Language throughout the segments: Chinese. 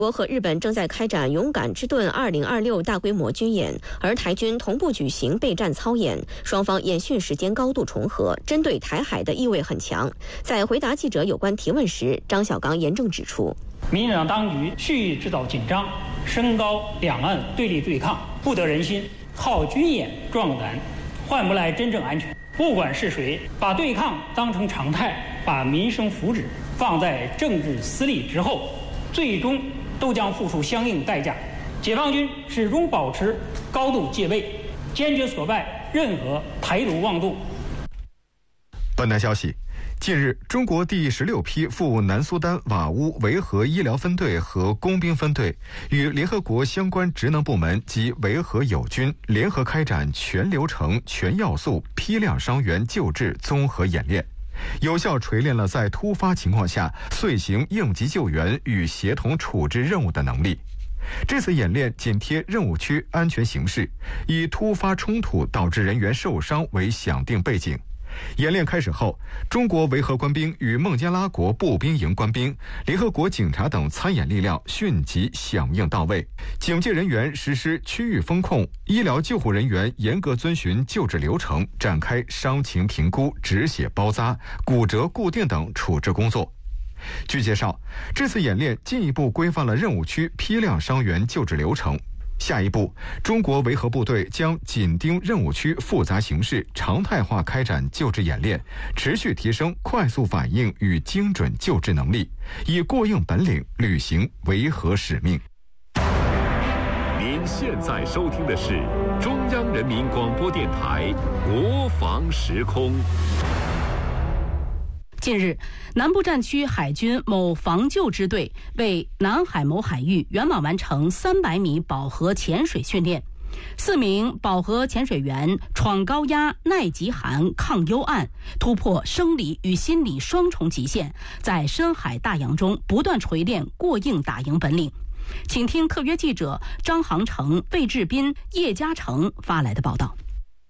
国和日本正在开展勇敢之盾2026大规模军演，而台军同步举行备战操演，双方演训时间高度重合，针对台海的意味很强。在回答记者有关提问时，张小刚严正指出， 民进党当局蓄意制造紧张，升高两岸对立对抗，不得人心，靠军演壮胆，换不来真正安全。不管是谁，把对抗当成常态，把民生福祉放在政治私利之后，最终都将付出相应代价。解放军始终保持高度戒备，坚决挫败任何台独妄动。 本台消息，近日，中国第16批赴南苏丹瓦乌维和医疗分队和工兵分队与联合国相关职能部门及维和友军联合开展全流程、全要素、批量伤员救治综合演练，有效锤炼了在突发情况下遂行应急救援与协同处置任务的能力。这次演练紧贴任务区安全形势，以突发冲突导致人员受伤为响定背景。演练开始后，中国维和官兵与孟加拉国步兵营官兵、联合国警察等参演力量迅即响应到位，警戒人员实施区域风控，医疗救护人员严格遵循救治流程，展开伤情评估、止血包扎、骨折固定等处置工作。据介绍，这次演练进一步规范了任务区批量伤员救治流程。下一步，中国维和部队将紧盯任务区复杂形势，常态化开展救治演练，持续提升快速反应与精准救治能力，以过硬本领履行维和使命。 您现在收听的是中央人民广播电台国防时空。 近日，南部战区海军某防救支队为南海某海域圆满完成300米饱和潜水训练，4名饱和潜水员闯高压、耐极寒、抗幽暗，突破生理与心理双重极限，在深海大洋中不断锤炼过硬打赢本领。请听特约记者张航成、魏志斌、叶嘉诚发来的报道。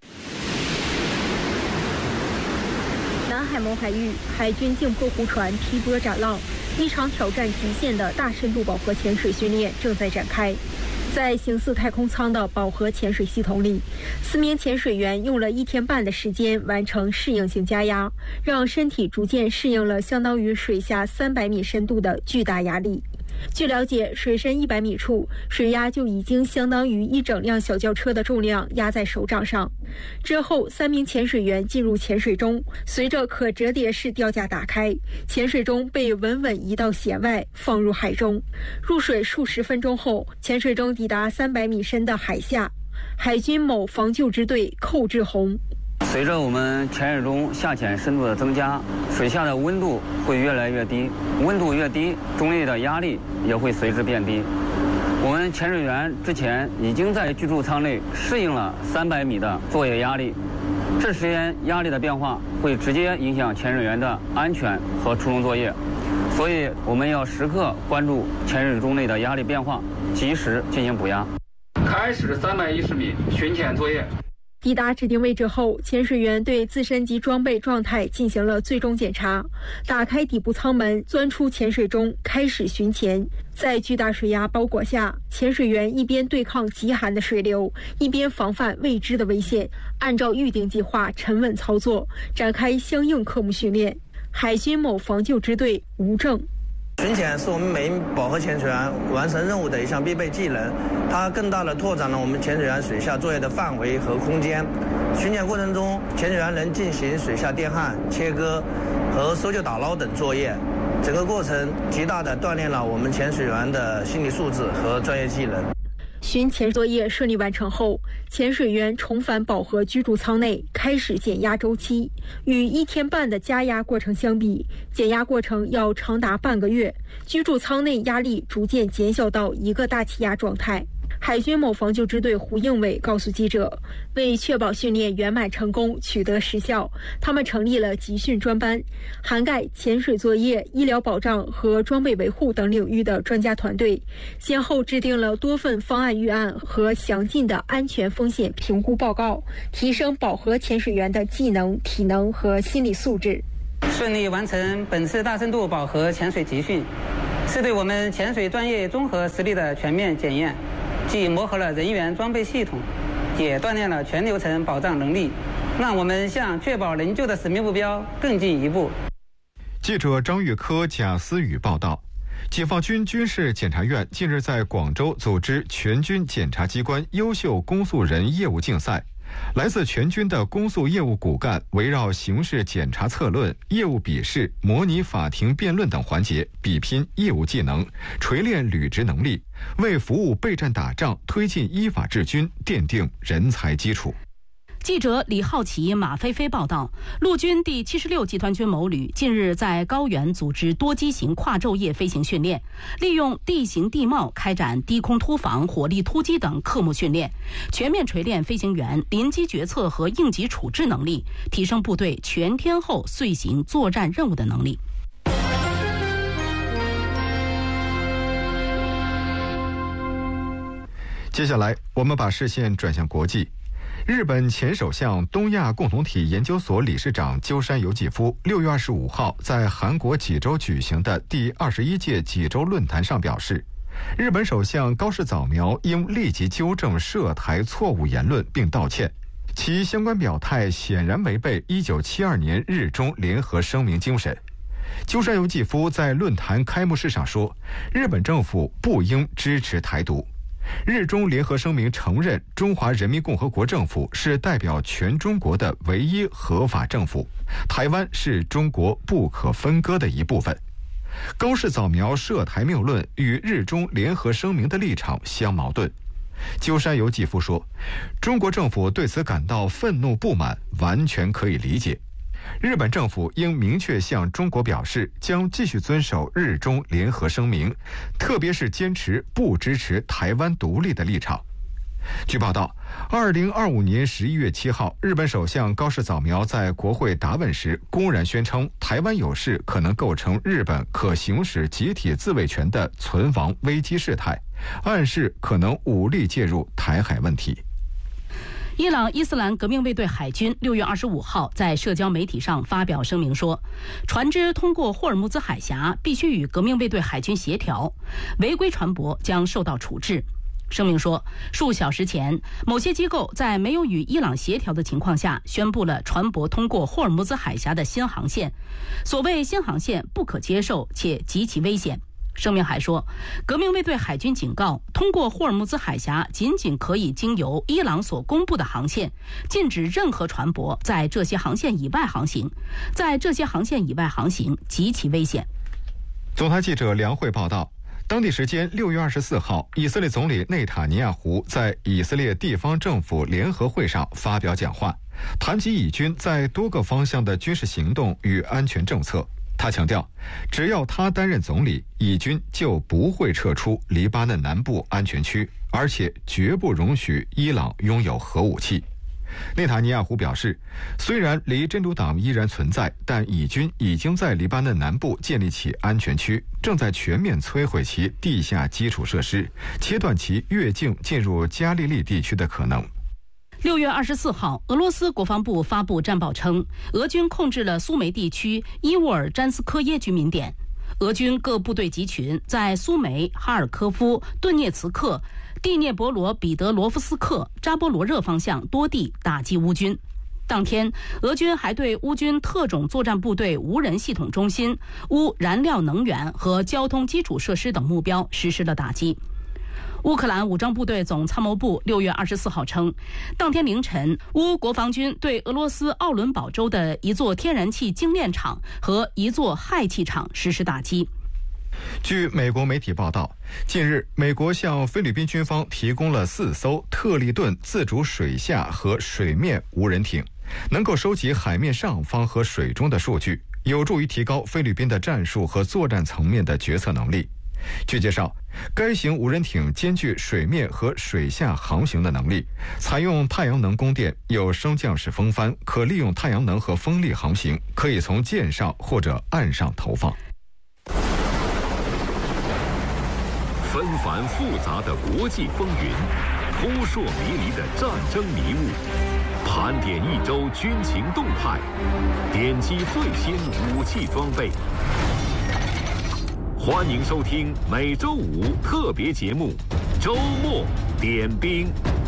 南海某海域，海军净破湖船劈波斩浪，一场挑战极限的大深度饱和潜水训练正在展开。在形似太空舱的饱和潜水系统里，4名潜水员用了1天半的时间完成适应性加压，让身体逐渐适应了相当于水下300米深度的巨大压力。据了解，水深100米处，水压就已经相当于一整辆小轿车的重量压在手掌上。之后，3名潜水员进入潜水钟，随着可折叠式吊架打开，潜水钟被稳稳移到舷外，放入海中。入水数十分钟后，潜水钟抵达300米深的海下。海军某防救支队寇志宏。 随着我们潜水钟下潜深度的增加，水下的温度会越来越低，温度越低，钟内的压力也会随之变低。我们潜水员之前已经在居住舱内适应了300米的作业压力，这时间压力的变化会直接影响潜水员的安全和出笼作业，所以我们要时刻关注潜水钟内的压力变化，及时进行补压。开始310米巡潜作业。 抵达指定位置后，潜水员对自身及装备状态进行了最终检查，打开底部舱门，钻出潜水钟，开始巡潜。在巨大水压包裹下，潜水员一边对抗极寒的水流，一边防范未知的危险，按照预定计划沉稳操作，展开相应科目训练。海军某防救支队吴正。 巡潜是我们每一名饱和潜水员完成任务的一项必备技能，它更大的拓展了我们潜水员水下作业的范围和空间。巡潜过程中，潜水员能进行水下电焊、切割和搜救打捞等作业，整个过程极大地锻炼了我们潜水员的心理素质和专业技能。 巡潜作业顺利完成后，潜水员重返饱和居住舱内，开始减压周期。与1天半的加压过程相比，减压过程要长达半个月，居住舱内压力逐渐减小到一个大气压状态。海军某防救支队胡应伟告诉记者，为确保训练圆满成功、取得实效，他们成立了集训专班，涵盖潜水作业、医疗保障和装备维护等领域的专家团队，先后制定了多份方案预案和详尽的安全风险评估报告，提升饱和潜水员的技能、体能和心理素质。 顺利完成本次大深度饱和潜水集训， 是对我们潜水专业综合实力的全面检验，既磨合了人员装备系统，也锻炼了全流程保障能力，让我们向确保人救的使命目标更进一步。 记者张玉科、贾思雨报道。解放军军事检察院近日在广州组织全军检察机关优秀公诉人业务竞赛，来自全军的公诉业务骨干围绕刑事检察策论、业务笔试、模拟法庭辩论等环节比拼业务技能，锤炼履职能力，为服务备战打仗、推进依法治军奠定人才基础。 记者李浩奇、马飞飞报道，陆军第76集团军某旅近日在高原组织多机型跨昼夜飞行训练，利用地形地貌开展低空突防、火力突击等科目训练，全面锤炼飞行员临机决策和应急处置能力，提升部队全天候遂行作战任务的能力。 接下来，我们把视线转向国际。日本前首相、东亚共同体研究所理事长鸠山由纪夫6月25号在韩国济州举行的第21届济州论坛上表示，日本首相高市早苗应立即纠正涉台错误言论并道歉，其相关表态显然违背1972年日中联合声明精神。鸠山由纪夫在论坛开幕式上说，日本政府不应支持台独。日中联合声明承认中华人民共和国政府是代表全中国的唯一合法政府，台湾是中国不可分割的一部分。高市早苗涉台谬论与日中联合声明的立场相矛盾。鸠山由纪夫说，中国政府对此感到愤怒不满，完全可以理解。日本政府应明确向中国表示，将继续遵守日中联合声明，特别是坚持不支持台湾独立的立场。据报道，2025年11月7号，日本首相高市早苗在国会答问时公然宣称，台湾有事可能构成日本可行使集体自卫权的存亡危机事态，暗示可能武力介入台海问题。 伊朗伊斯兰革命卫队海军6月25号在社交媒体上发表声明说，船只通过霍尔木兹海峡必须与革命卫队海军协调，违规船舶将受到处置。声明说，数小时前，某些机构在没有与伊朗协调的情况下，宣布了船舶通过霍尔木兹海峡的新航线。所谓新航线不可接受且极其危险。声明还说，革命卫队海军警告，通过霍尔木兹海峡仅仅可以经由伊朗所公布的航线，禁止任何船舶在这些航线以外航行，在这些航线以外航行极其危险。 总台记者梁慧报道，当地时间6月24号，以色列总理内塔尼亚胡在以色列地方政府联合会上发表讲话，谈及以军在多个方向的军事行动与安全政策。他强调，只要他担任总理，以军就不会撤出黎巴嫩南部安全区，而且绝不容许伊朗拥有核武器。内塔尼亚胡表示，虽然离真主党依然存在，但以军已经在黎巴嫩南部建立起安全区，正在全面摧毁其地下基础设施，切断其越境进入加利利地区的可能。 6月24号，俄罗斯国防部发布战报称，俄军控制了苏梅地区伊沃尔詹斯科耶居民点。俄军各部队集群在苏梅、哈尔科夫、顿涅茨克、蒂涅博罗彼得罗夫斯克、扎波罗热方向多地打击乌军。当天，俄军还对乌军特种作战部队无人系统中心、乌燃料能源和交通基础设施等目标实施了打击。乌克兰武装部队总参谋部6月24号称，当天凌晨，乌国防军对俄罗斯奥伦堡州的一座天然气精炼厂和一座氦气厂实施打击。 据美国媒体报道，近日，美国向菲律宾军方提供了4艘特利顿自主水下和水面无人艇，能够收集海面上方和水中的数据，有助于提高菲律宾的战术和作战层面的决策能力。据介绍，该型无人艇兼具水面和水下航行的能力，采用太阳能供电，有升降式风帆，可利用太阳能和风力航行，可以从舰上或者岸上投放。 纷繁复杂的国际风云，扑朔迷离的战争迷雾，盘点一周军情动态，点击最新武器装备。 欢迎收听每周五特别节目《周末点兵》。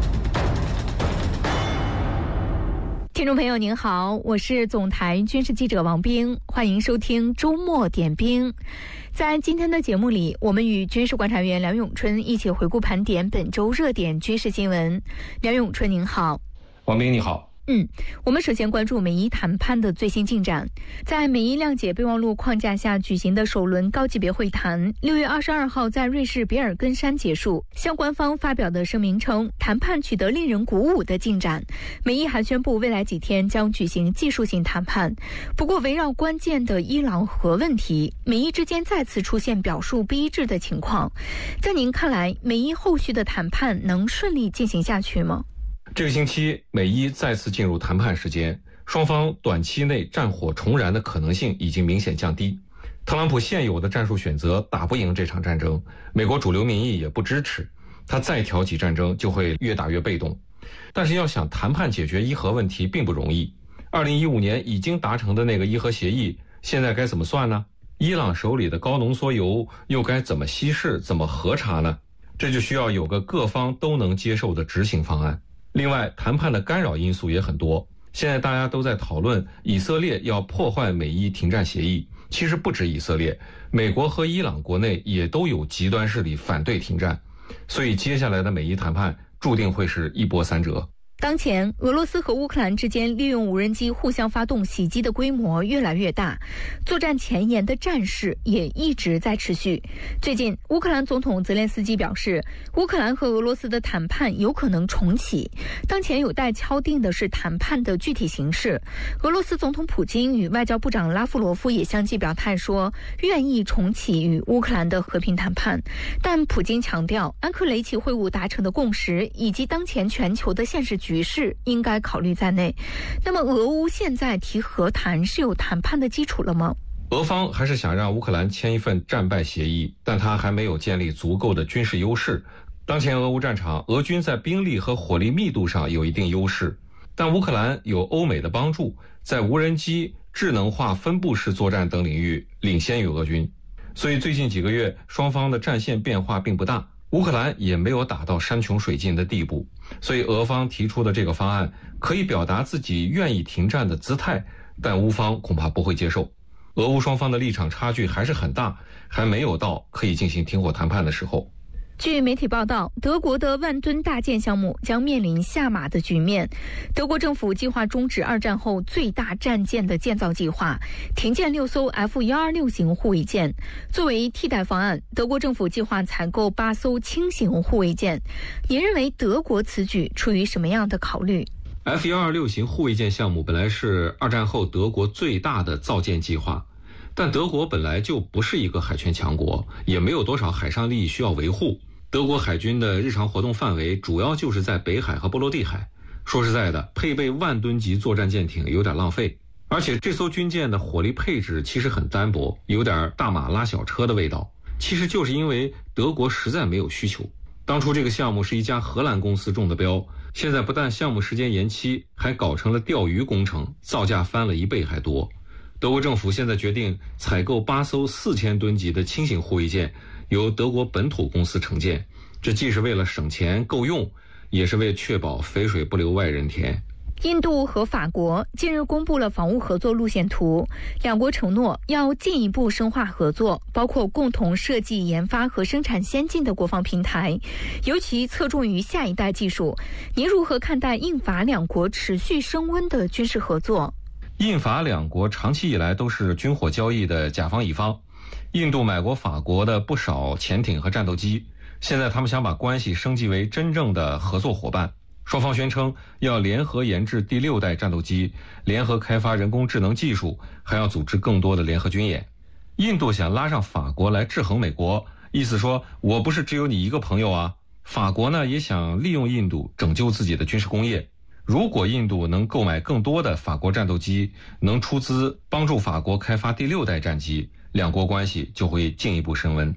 听众朋友您好，我是总台军事记者王冰，欢迎收听周末点兵。在今天的节目里，我们与军事观察员梁永春一起回顾盘点本周热点军事新闻。梁永春您好。 王冰你好。 我们首先关注美伊谈判的最新进展。在美伊谅解备忘录框架下举行的首轮高级别会谈6月22号在瑞士比尔根山结束。相关方发表的声明称，谈判取得令人鼓舞的进展。美伊还宣布未来几天将举行技术性谈判。不过，围绕关键的伊朗核问题，美伊之间再次出现表述不一致的情况。在您看来，美伊后续的谈判能顺利进行下去吗？ 这个星期，美伊再次进入谈判时间，双方短期内战火重燃的可能性已经明显降低。特朗普现有的战术选择打不赢这场战争，美国主流民意也不支持，他再挑起战争就会越打越被动。但是要想谈判解决伊核问题并不容易。2015年已经达成的那个伊核协议，现在该怎么算呢？伊朗手里的高浓缩铀又该怎么稀释、怎么核查呢？这就需要有个各方都能接受的执行方案。另外，谈判的干扰因素也很多。现在大家都在讨论以色列要破坏美伊停战协议，其实不止以色列，美国和伊朗国内也都有极端势力反对停战，所以接下来的美伊谈判注定会是一波三折。 当前，俄罗斯和乌克兰之间利用无人机互相发动袭击的规模越来越大，作战前沿的战事也一直在持续。最近，乌克兰总统泽连斯基表示，乌克兰和俄罗斯的谈判有可能重启。当前有待敲定的是谈判的具体形式。俄罗斯总统普京与外交部长拉夫罗夫也相继表态说，愿意重启与乌克兰的和平谈判。但普京强调，安克雷奇会晤达成的共识以及当前全球的现实局势应该考虑在内。那么俄乌现在提和谈是有谈判的基础了吗？ 俄方还是想让乌克兰签一份战败协议，但他还没有建立足够的军事优势。当前俄乌战场，俄军在兵力和火力密度上有一定优势，但乌克兰有欧美的帮助，在无人机、智能化分布式作战等领域领先于俄军。所以最近几个月，双方的战线变化并不大，乌克兰也没有打到山穷水尽的地步，所以俄方提出的这个方案可以表达自己愿意停战的姿态，但乌方恐怕不会接受。俄乌双方的立场差距还是很大，还没有到可以进行停火谈判的时候。 据媒体报道，德国的万吨大舰项目将面临下马的局面。德国政府计划终止二战后最大战舰的建造计划，停建6艘 F126 型护卫舰。作为替代方案，德国政府计划采购8艘轻型护卫舰。您认为德国此举出于什么样的考虑？ F126 型护卫舰项目本来是二战后德国最大的造舰计划，但德国本来就不是一个海权强国，也没有多少海上利益需要维护。德国海军的日常活动范围主要就是在北海和波罗的海。说实在的，配备万吨级作战舰艇有点浪费，而且这艘军舰的火力配置其实很单薄，有点大马拉小车的味道。其实就是因为德国实在没有需求。当初这个项目是一家荷兰公司中的标，现在不但项目时间延期，还搞成了钓鱼工程，造价翻了1倍还多。德国政府现在决定采购8艘4000吨级的轻型护卫舰，由德国本土公司承建，这既是为了省钱够用，也是为确保肥水不流外人田。 印度和法国近日公布了防务合作路线图，两国承诺要进一步深化合作，包括共同设计、研发和生产先进的国防平台，尤其侧重于下一代技术。您如何看待印法两国持续升温的军事合作？ 印法两国长期以来都是军火交易的甲方乙方，印度买过法国的不少潜艇和战斗机，现在他们想把关系升级为真正的合作伙伴。双方宣称要联合研制第6代战斗机，联合开发人工智能技术，还要组织更多的联合军演。印度想拉上法国来制衡美国，意思说我不是只有你一个朋友啊。法国呢也想利用印度拯救自己的军事工业。如果印度能购买更多的法国战斗机，能出资帮助法国开发第6代战机，两国关系就会进一步升温。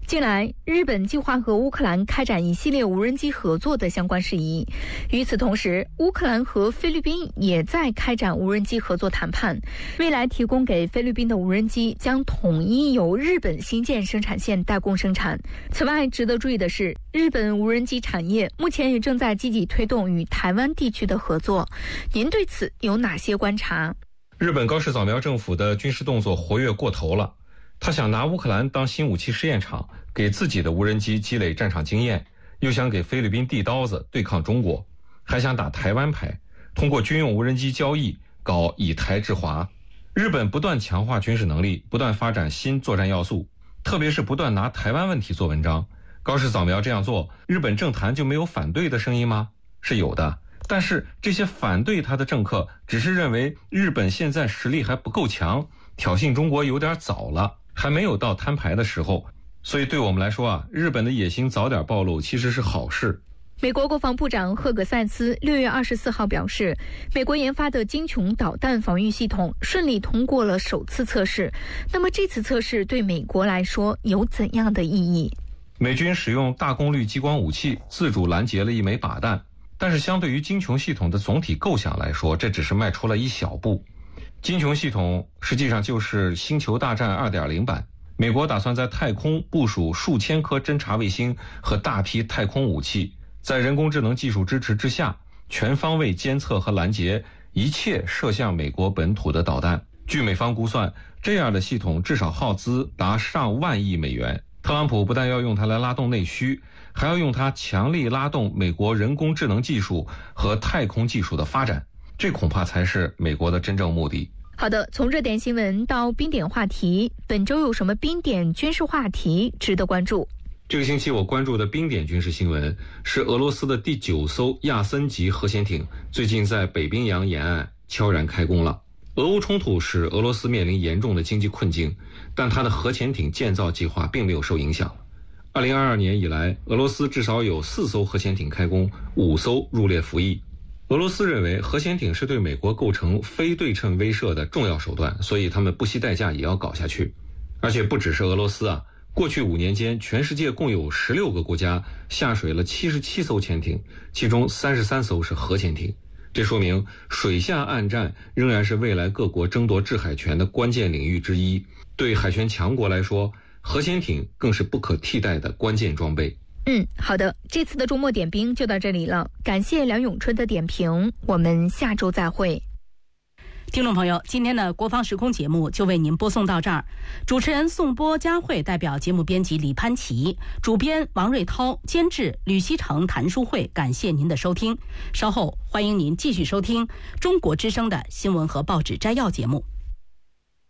近来，日本计划和乌克兰开展一系列无人机合作的相关事宜。与此同时，乌克兰和菲律宾也在开展无人机合作谈判。未来提供给菲律宾的无人机将统一由日本新建生产线代工生产。此外，值得注意的是，日本无人机产业目前也正在积极推动与台湾地区的合作。您对此有哪些观察？ 日本高市早苗政府的军事动作活跃过头了。他想拿乌克兰当新武器试验场，给自己的无人机积累战场经验，又想给菲律宾递刀子对抗中国，还想打台湾牌，通过军用无人机交易搞以台制华。日本不断强化军事能力，不断发展新作战要素，特别是不断拿台湾问题做文章。高市早苗这样做，日本政坛就没有反对的声音吗？是有的，但是这些反对他的政客只是认为日本现在实力还不够强，挑衅中国有点早了，还没有到摊牌的时候。所以对我们来说日本的野心早点暴露其实是好事。 美国国防部长赫格塞斯6月24号表示，美国研发的精穹导弹防御系统顺利通过了首次测试。那么这次测试对美国来说有怎样的意义？ 美军使用大功率激光武器自主拦截了一枚靶弹，但是相对于精穹系统的总体构想来说，这只是迈出了一小步。精穹系统实际上就是星球大战 2.0 版。美国打算在太空部署数千颗侦察卫星和大批太空武器，在人工智能技术支持之下，全方位监测和拦截一切射向美国本土的导弹。据美方估算，这样的系统至少耗资达上万亿美元。特朗普不但要用它来拉动内需，还要用它强力拉动美国人工智能技术和太空技术的发展，这恐怕才是美国的真正目的。 好的，从热点新闻到冰点话题，本周有什么冰点军事话题值得关注？ 这个星期我关注的冰点军事新闻是俄罗斯的第9艘亚森级核潜艇最近在北冰洋沿岸悄然开工了。俄乌冲突使俄罗斯面临严重的经济困境，但它的核潜艇建造计划并没有受影响。2022年以来，俄罗斯至少有4艘核潜艇开工，5艘入列服役。俄罗斯认为核潜艇是对美国构成非对称威慑的重要手段，所以他们不惜代价也要搞下去。而且不只是俄罗斯过去5年间，全世界共有16个国家下水了77艘潜艇，其中33艘是核潜艇。这说明水下岸战仍然是未来各国争夺制海权的关键领域之一。对海权强国来说，核潜艇更是不可替代的关键装备。 好的，这次的周末点兵就到这里了，感谢梁永春的点评，我们下周再会。 听众朋友，今天的国防时空节目就为您播送到这儿。主持人宋波、佳慧代表节目编辑李潘琪，主编王瑞涛，监制吕希成、谭淑慧，感谢您的收听。稍后欢迎您继续收听中国之声的新闻和报纸摘要节目。